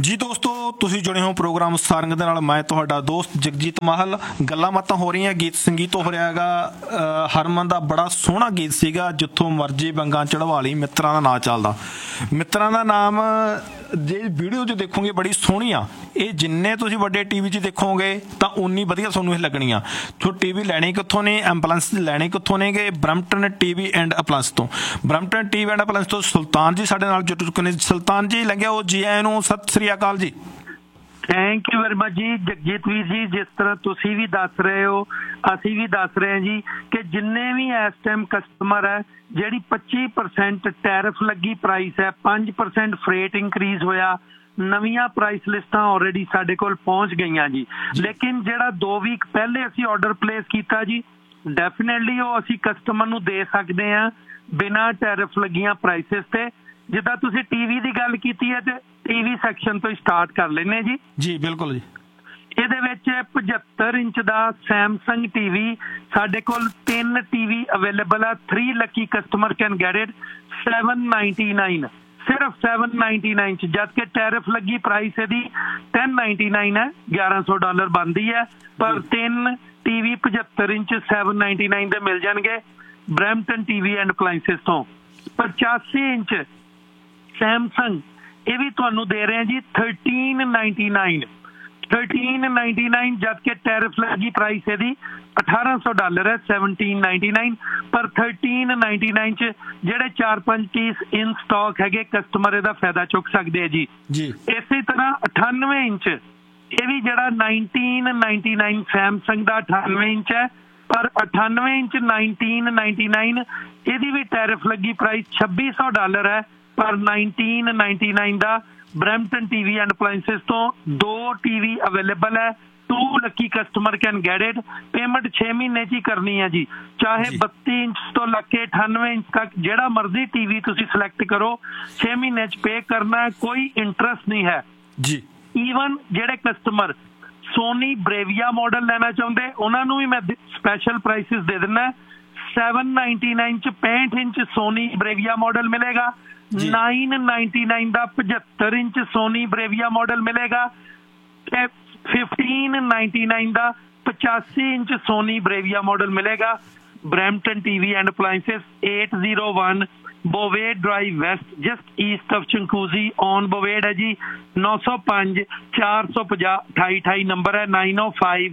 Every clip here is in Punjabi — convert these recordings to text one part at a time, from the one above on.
ਜੀ ਦੋਸਤੋ, ਤੁਸੀਂ ਜੁੜੇ ਹੋ ਪ੍ਰੋਗਰਾਮ ਸਾਰੰਗ ਦੇ ਨਾਲ। ਮੈਂ ਤੁਹਾਡਾ ਦੋਸਤ ਜਗਜੀਤ ਮਾਹਲ। ਗੱਲਾਂ ਬਾਤਾਂ ਹੋ ਰਹੀਆਂ, ਗੀਤ ਸੰਗੀਤ ਹੋ ਰਿਹਾ ਹੈਗਾ। ਹਰਮਨ ਦਾ ਬੜਾ ਸੋਹਣਾ ਗੀਤ ਸੀਗਾ, ਜਿੱਥੋਂ ਮਰਜੀ ਵੰਗਾਂ ਚੜਵਾ ਲਈ, ਮਿੱਤਰਾਂ ਦਾ ਨਾਂ ਚੱਲਦਾ। ਮਿੱਤਰਾਂ ਦਾ ਨਾਮ ਜੇ ਵੀਡੀਓ 'ਚ ਦੇਖੋਗੇ ਬੜੀ ਸੋਹਣੀ ਆ। ਇਹ ਜਿੰਨੇ ਤੁਸੀਂ ਵੱਡੇ TV 'ਚ ਦੇਖੋਗੇ ਤਾਂ ਉਨੀ ਵਧੀਆ ਤੁਹਾਨੂੰ ਇਹ ਲੱਗਣੀ ਆ। TV ਲੈਣੇ ਕਿੱਥੋਂ ਨੇ, ਐਂਪਲਾਇੰਸ ਲੈਣੇ ਕਿੱਥੋਂ ਨੇਗੇ? ਬਰੈਂਪਟਨ TV ਐਂਡ ਅਪਲਾਇੰਸ ਤੋਂ। ਬਰੈਂਪਟਨ TV ਐਂਡ ਅਪਲਾਇੰਸ ਤੋਂ ਸੁਲਤਾਨ ਜੀ ਸਾਡੇ ਨਾਲ ਜੁੜ ਚੁੱਕੇ ਨੇ। ਸੁਲਤਾਨ ਜੀ ਲੰਘਿਆ ਉਹ ਜੀ ਆਇਆਂ ਨੂੰ, ਸਤਿ ਸ੍ਰੀ ਅਕਾਲ ਜੀ। ਥੈਂਕ ਯੂ ਵੈਰੀ ਮਚ ਜੀ ਜਗਜੀਤ ਵੀਰ ਜੀ। ਜਿਸ ਤਰ੍ਹਾਂ ਤੁਸੀਂ ਵੀ ਦੱਸ ਰਹੇ ਹੋ, ਅਸੀਂ ਵੀ ਦੱਸ ਰਹੇ ਹਾਂ ਜੀ ਕਿ ਜਿੰਨੇ ਵੀ ਇਸ ਟਾਈਮ ਕਸਟਮਰ ਹੈ, ਜਿਹੜੀ 25% ਟੈਰਿਫ ਲੱਗੀ ਪ੍ਰਾਈਸ ਹੈ, 5% ਫਰੇਟ ਇਨਕਰੀਜ਼ ਹੋਇਆ, ਨਵੀਆਂ ਪ੍ਰਾਈਸ ਲਿਸਟਾਂ ਆਲਰੇਡੀ ਸਾਡੇ ਕੋਲ ਪਹੁੰਚ ਗਈਆਂ ਜੀ। ਲੇਕਿਨ ਜਿਹੜਾ 2 ਵੀਕ ਪਹਿਲੇ ਅਸੀਂ ਆਰਡਰ ਪਲੇਸ ਕੀਤਾ ਜੀ, ਡੈਫੀਨੇਟਲੀ ਉਹ ਅਸੀਂ ਕਸਟਮਰ ਨੂੰ ਦੇ ਸਕਦੇ ਹਾਂ ਬਿਨਾਂ ਟੈਰਿਫ ਲੱਗੀਆਂ ਪ੍ਰਾਈਸਿਸ ਤੇ। ਜਿੱਦਾਂ ਤੁਸੀਂ TV ਦੀ ਗੱਲ ਕੀਤੀ ਹੈ ਤੇ TV ਸੈਕਸ਼ਨ ਤੋਂ ਸਟਾਰਟ ਕਰ ਲੈਂਦੇ ਜੀ। ਜੀ ਬਿਲਕੁਲ ਜੀ। ਇਹਦੇ ਵਿੱਚ 75 ਇੰਚ ਦਾ ਸੈਮਸੰਗ TV ਸਾਡੇ ਕੋਲ 3 TV ਅਵੇਲੇਬਲ ਆ। 3 Lucky customer can get it 799, ਸਿਰਫ 799 ਚ, ਜਦ ਕਿ ਟੈਰਿਫ ਲੱਗੀ ਪ੍ਰਾਈਸ ਇਹਦੀ 1099 ਹੈ, $1100 ਬਣਦੀ ਹੈ। ਪਰ 3 TV 75 ਇੰਚ 799 ਦੇ ਮਿਲ ਜਾਣਗੇ ਬਰੈਂਪਟਨ TV ਐਂਡ ਅਪਲਾਇੰਸਿਸ ਤੋਂ। 85 ਇੰਚ ਸੈਮਸੰਗ, ਇਹ ਵੀ ਤੁਹਾਨੂੰ ਦੇ ਰਹੇ ਹਾਂ ਜੀ 1399, ਜਦ ਕਿ ਟੈਰਿਫ ਲੱਗੀ ਪ੍ਰਾਈਸ ਇਹਦੀ $1800 ਹੈ, 1799। ਪਰ 1399 ਚ ਜਿਹੜੇ 4-5 ਪੀਸ ਇਨ ਸਟਾਕ ਹੈਗੇ, ਕਸਟਮਰ ਇਹਦਾ ਫਾਇਦਾ ਚੁੱਕ ਸਕਦੇ ਆ ਜੀ। ਇਸੇ ਤਰ੍ਹਾਂ 98 ਇੰਚ, ਇਹ ਵੀ ਜਿਹੜਾ 1999 ਸੈਮਸੰਗ ਦਾ 98 ਇੰਚ ਹੈ, ਪਰ 98 ਇੰਚ 1999 ਇਹਦੀ ਵੀ ਟੈਰਿਫ ਲੱਗੀ ਪ੍ਰਾਈਸ $2600 ਹੈ, ਪਰ 1999 ਦਾ ਬਰੈਂਪਟਨ TV ਐਂਡ ਅਪਲਾਇੰਸਿਸ ਤੋਂ 2 TV ਅਵੇਲੇਬਲ ਹੈ। 2 Lucky customer can get it. Payment 6 ਮਹੀਨੇ 'ਚ ਹੀ ਕਰਨੀ ਹੈ ਜੀ। ਚਾਹੇ 32 ਇੰਚ ਤੋਂ ਲੈ ਕੇ 98 ਇੰਚ ਤੱਕ ਜਿਹੜਾ ਮਰਜ਼ੀ TV ਤੁਸੀਂ ਸਿਲੈਕਟ ਕਰੋ, 6 ਮਹੀਨੇ 'ਚ ਪੇ ਕਰਨਾ, ਕੋਈ ਇੰਟਰਸਟ ਨਹੀਂ ਹੈ ਜੀ। ਈਵਨ ਜਿਹੜੇ ਕਸਟਮਰ ਸੋਨੀ ਬਰੇਵੀਆ ਮਾਡਲ ਲੈਣਾ ਚਾਹੁੰਦੇ, ਉਹਨਾਂ ਨੂੰ ਵੀ ਮੈਂ ਸਪੈਸ਼ਲ ਪ੍ਰਾਈਸਿਸ ਦੇ ਦਿੰਦਾ। 799 ਚ 65 ਇੰਚ ਸੋਨੀ ਬਰੇਵੀਆ ਮਾਡਲ ਮਿਲੇਗਾ। 999 ਦਾ 75 ਇੰਚ ਸੋਨੀ ਬਰੇਵੀਆ ਮਾਡਲ ਮਿਲੇਗਾ ਤੇ 1599 ਦਾ 85 ਇੰਚ ਸੋਨੀ ਬਰੇਵੀਆ ਮਾਡਲ ਮਿਲੇਗਾ। Brampton TV and appliances 801 ਬੋਵੇਡ drive West, just East of ਚੰਕੂਜ਼ੀ on ਬੋਵੇਡ ਹੈ ਜੀ। 905 450 2828 ਨੰਬਰ ਹੈ, 905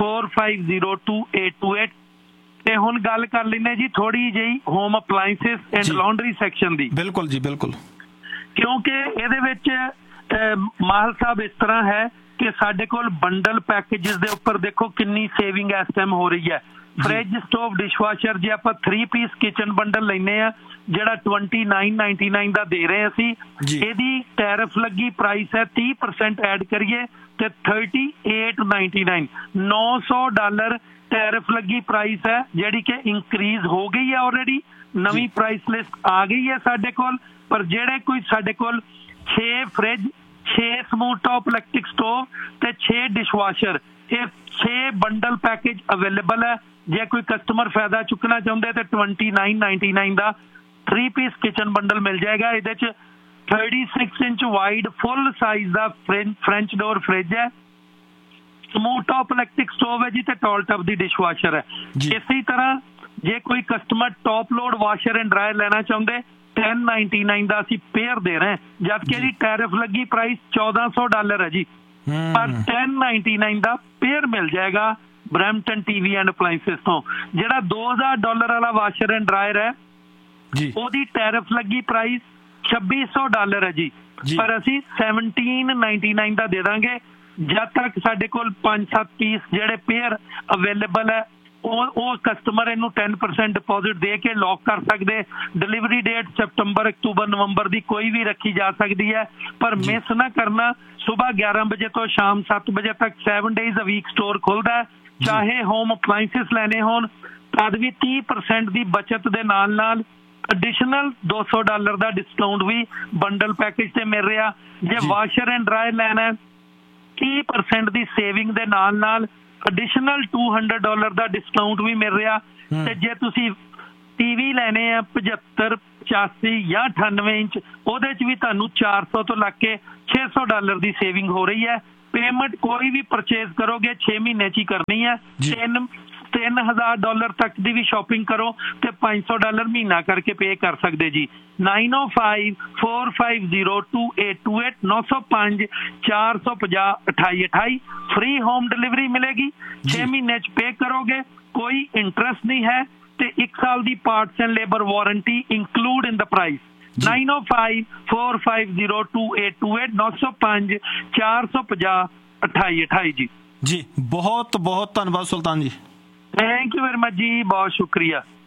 450 2828। ਤੇ ਹੁਣ ਗੱਲ ਕਰ ਲੈਂਦੇ ਜੀ ਥੋੜੀ ਜਿਹੀ home appliances and laundry section ਦੀ। ਬਿਲਕੁਲ ਜੀ ਬਿਲਕੁਲ। ਕਿਉਂਕਿ ਇਹਦੇ ਵਿੱਚ ਮਾਹਲ ਸਾਹਿਬ ਇਸ ਤਰ੍ਹਾਂ ਹੈ ਕਿ ਸਾਡੇ ਕੋਲ ਬੰਡਲ ਪੈਕੇਜਸ ਦੇ ਉੱਪਰ ਦੇਖੋ ਕਿੰਨੀ ਸੇਵਿੰਗ ਇਸ ਟਾਈਮ ਹੋ ਰਹੀ ਹੈ। ਫ੍ਰਿਜ, ਸਟੋਵ, ਡਿਸ਼ਵਾਸ਼ਰ, ਜੇ ਆਪਾਂ 3 ਪੀਸ ਕਿਚਨ ਬੰਡਲ ਲੈਂਦੇ ਆ, ਜਿਹੜਾ 2999 ਦਾ ਦੇ ਰਹੇ ਅਸੀਂ, ਇਹਦੀ ਟੈਰਿਫ ਲੱਗੀ ਪ੍ਰਾਈਸ ਹੈ 30% ਐਡ ਕਰੀਏ ਤੇ 3899, $900 ਟੈਰਿਫ ਲੱਗੀ ਪ੍ਰਾਈਸ ਹੈ, ਜਿਹੜੀ ਕਿ ਇੰਕਰੀਜ਼ ਹੋ ਗਈ ਹੈ ਆਲਰੇਡੀ। ਨਵੀਂ ਪ੍ਰਾਈਸ ਲਿਸਟ ਆ ਗਈ ਹੈ ਸਾਡੇ ਕੋਲ। ਪਰ ਜਿਹੜੇ ਕੋਈ ਸਾਡੇ ਕੋਲ 6 fridge, 6 smooth top electric stove ਤੇ 6 ਡਿਸ਼ਵਾਸ਼ਰ, ਇਹ 6 ਬੰਡਲ ਪੈਕੇਜ ਅਵੇਲੇਬਲ ਹੈ। ਜੇ ਕੋਈ ਕਸਟਮਰ ਫਾਇਦਾ ਚੁੱਕਣਾ ਚਾਹੁੰਦੇ ਤੇ 2999 ਦਾ 3 ਪੀਸ ਕਿਚਨ ਬੰਡਲ ਮਿਲ ਜਾਏਗਾ। ਇਹਦੇ ਚ 36 ਇੰਚ ਵਾਈਡ ਫੁੱਲ ਸਾਈਜ਼ ਦਾ ਫ੍ਰੈਂਚ ਡੋਰ ਫ੍ਰਿਜ ਹੈ, ਸਮੂਥ ਟਾਪ ਇਲੈਕਟ੍ਰਿਕ ਸਟੋਵ ਹੈ ਜੀ, ਤੇ ਟਾਲ ਟਾਪ ਦੀ ਡਿਸ਼ਵਾਸ਼ਰ ਹੈ। ਇਸੇ ਤਰ੍ਹਾਂ ਜੇ ਕੋਈ customer top load washer and dryer ਲੈਣਾ ਚਾਹੁੰਦੇ, 1099 ਦਾ ਅਸੀਂ ਪੇਅਰ ਦੇ ਰਹੇ, ਜਦ ਕਿ ਇਹਦੀ ਟੈਰਿਫ ਲੱਗੀ ਪ੍ਰਾਈਸ $1400 ਹੈ ਜੀ। ਪਰ 1099 ਦਾ ਪੇਅਰ ਮਿਲ ਜਾਏਗਾ ਬਰੈਂਪਟਨ TV ਐਂਡ ਅਪਲਾਇੰਸਿਸ ਤੋਂ। ਜਿਹੜਾ $2000 ਵਾਲਾ ਵਾਸ਼ਰ ਐਂਡ ਡਰਾਇਰ ਹੈ, ਉਹਦੀ ਟੈਰਿਫ ਲੱਗੀ ਪ੍ਰਾਈਸ $2600 ਹੈ ਜੀ, ਪਰ ਅਸੀਂ 1799 ਦਾ ਦੇ ਦਾਂਗੇ। ਜਦ ਤੱਕ ਸਾਡੇ ਕੋਲ 5-7 ਪੀਸ ਜਿਹੜੇ ਪੇਅਰ ਅਵੇਲੇਬਲ ਹੈ, ਉਹ ਕਸਟਮਰ ਇਹਨੂੰ 10% ਡਿਪੋਜ਼ਿਟ ਦੇ ਕੇ ਲੌਕ ਕਰ ਸਕਦੇ। ਡਿਲੀਵਰੀ ਡੇਟ ਸਤੰਬਰ, ਅਕਤੂਬਰ, ਨਵੰਬਰ ਦੀ ਕੋਈ ਵੀ ਰੱਖੀ ਜਾ ਸਕਦੀ ਹੈ, ਪਰ ਮਿਸ ਨਾ ਕਰਨਾ। ਸੁਬਾਹ 11 ਵਜੇ ਤੋਂ ਸ਼ਾਮ 7 ਵਜੇ ਤੱਕ 7 ਡੇਜ਼ ਅ ਵੀਕ ਸਟੋਰ ਖੁੱਲਦਾ ਹੈ। ਚਾਹੇ ਹੋਮ ਅਪਲਾਇੰਸਿਸ ਲੈਣੇ ਹੋਣ ਤਦ ਵੀ 30% ਦੀ ਬਚਤ ਦੇ ਨਾਲ ਨਾਲ ਐਡੀਸ਼ਨਲ $200 ਦਾ ਡਿਸਕਾਊਂਟ ਵੀ ਬੰਡਲ ਪੈਕੇਜ ਤੇ ਮਿਲ ਰਿਹਾ। ਜੇ ਵਾਸ਼ਰ ਐਂਡ ਡਰਾਇਰ ਲੈਣਾ, 30% ਦੀ ਸੇਵਿੰਗ ਦੇ ਨਾਲ ਨਾਲ ਐਡੀਸ਼ਨਲ $200 ਦਾ ਡਿਸਕਾਊਂਟ ਵੀ ਮਿਲ ਰਿਹਾ। ਤੇ ਜੇ ਤੁਸੀਂ TV ਲੈਣੇ ਆ 75, 85 ਜਾਂ 98 ਇੰਚ, ਉਹਦੇ 'ਚ ਵੀ ਤੁਹਾਨੂੰ 400 ਤੋਂ ਲੱਗ ਕੇ $600 ਦੀ ਸੇਵਿੰਗ ਹੋ ਰਹੀ ਹੈ। ਪੇਮੈਂਟ ਕੋਈ ਵੀ ਪਰਚੇਜ਼ ਕਰੋਗੇ 6 ਮਹੀਨੇ 'ਚ ਹੀ ਕਰਨੀ ਹੈ। $3,000 ਤੱਕ ਦੀ ਵੀ ਸ਼ਾਪਿੰਗ ਕਰੋ ਤੇ $500 ਮਹੀਨਾ ਕਰਕੇ ਪੇ ਕਰ ਸਕਦੇ ਜੀ। 9054502828 905-450-2828 ਫ੍ਰੀ ਹੋਮ ਡਿਲੀਵਰੀ ਮਿਲੇਗੀ। 6 ਮਹੀਨੇ 'ਚ ਪੇ ਕਰੋਗੇ, ਕੋਈ ਇੰਟਰਸਟ ਨਹੀਂ ਹੈ ਤੇ 1 ਸਾਲ ਦੀ parts and labour warranty include in the price. 9054502828 905-450-2828 ਜੀ। ਜੀ ਬਹੁਤ ਬਹੁਤ ਧੰਨਵਾਦ ਸੁਲਤਾਨ ਜੀ। ਥੈਂਕ ਯੂ ਵੈਰੀ ਮਚ ਜੀ, ਬਹੁਤ ਸ਼ੁਕਰੀਆ।